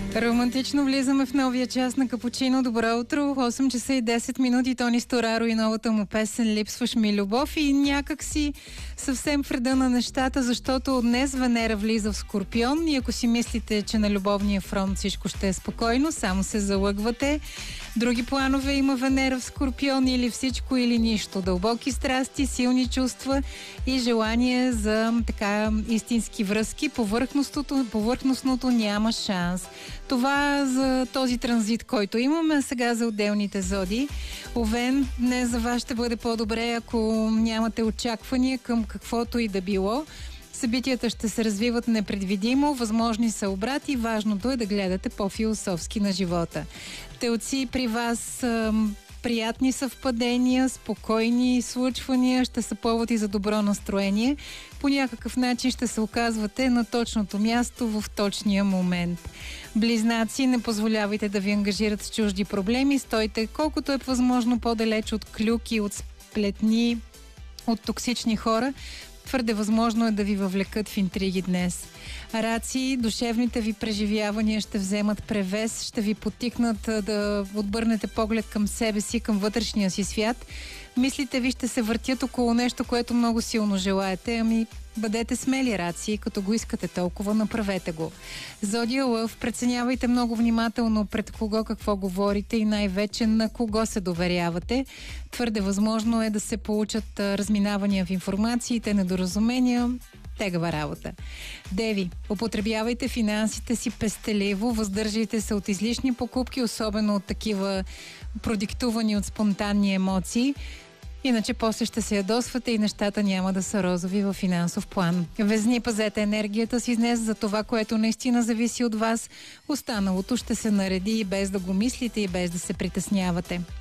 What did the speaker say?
Романтично влизаме в новия час на Капучино. Добро утро, 8 часа и 10 минути. Тони Стораро и новата му песен "Липсваш ми любов", и някак си съвсем в реда на нещата, защото днес Венера влиза в Скорпион и ако си мислите, че на любовния фронт всичко ще е спокойно, само се залъгвате. Други планове има Венера в Скорпион: или всичко, или нищо. Дълбоки страсти, силни чувства и желание за така истински връзки. Повърхностното няма шанс. Това за този транзит, който имаме. А сега за отделните зодии. Овен, днес за вас ще бъде по-добре, ако нямате очаквания към каквото и да било. Събитията ще се развиват непредвидимо, възможни са обрати, важното е да гледате по-философски на живота. Телци, при вас приятни съвпадения, спокойни случвания, ще са повод и за добро настроение. По някакъв начин ще се оказвате на точното място в точния момент. Близнаци, не позволявайте да ви ангажират с чужди проблеми, стойте колкото е възможно по-далеч от клюки, от сплетни, от токсични хора. Твърде възможно е да ви въвлекат в интриги днес. Раци, душевните ви преживявания ще вземат превес, ще ви потикнат да отбърнете поглед към себе си, към вътрешния си свят. Мислите ви ще се въртят около нещо, което много силно желаете. Ами, бъдете смели, раци, като го искате толкова, направете го. Зодия Лъв, преценявайте много внимателно пред кого какво говорите и най-вече на кого се доверявате. Твърде възможно е да се получат разминавания в информациите, недоразумения. Тегава работа. Деви, употребявайте финансите си пестеливо, въздържайте се от излишни покупки, особено от такива продиктувани от спонтанни емоции. Иначе после ще се ядосвате и нещата няма да са розови във финансов план. Везни, пазете енергията си днес за това, което наистина зависи от вас. Останалото ще се нареди и без да го мислите и без да се притеснявате.